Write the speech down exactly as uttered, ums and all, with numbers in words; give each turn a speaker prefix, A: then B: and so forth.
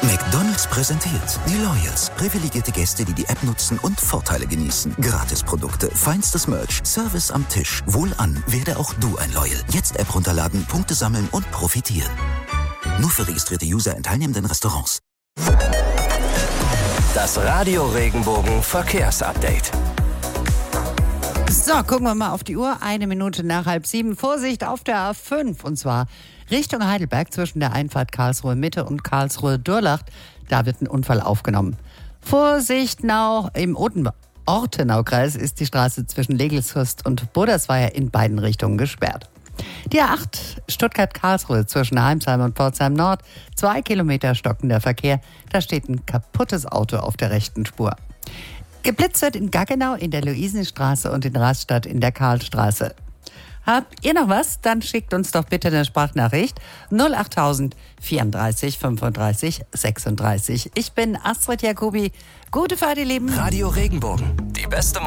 A: McDonald's präsentiert die Loyals. Privilegierte Gäste, die die App nutzen und Vorteile genießen. Gratisprodukte, feinstes Merch, Service am Tisch. Wohlan, werde auch du ein Loyal. Jetzt App runterladen, Punkte sammeln und profitieren. Nur für registrierte User in teilnehmenden Restaurants.
B: Das Radio Regenbogen Verkehrsupdate.
C: So, gucken wir mal auf die Uhr. Eine Minute nach halb sieben. Vorsicht auf der A fünf. Und zwar Richtung Heidelberg zwischen der Einfahrt Karlsruhe Mitte und Karlsruhe Durlacht. Da wird ein Unfall aufgenommen. Vorsicht now im Ortenaukreis ist die Straße zwischen Legelshurst und Bodersweier in beiden Richtungen gesperrt. Die A acht Stuttgart-Karlsruhe zwischen Heimsheim und Pforzheim Nord. Zwei Kilometer stockender Verkehr. Da steht ein kaputtes Auto auf der rechten Spur. Geblitzt wird in Gaggenau in der Luisenstraße und in Rastatt in der Karlstraße. Habt ihr noch was? Dann schickt uns doch bitte eine Sprachnachricht null achttausend vierunddreißig fünfunddreißig sechsunddreißig. Ich bin Astrid Jacobi. Gute Fahrt, ihr Lieben.
B: Radio Regenbogen, die beste Musik.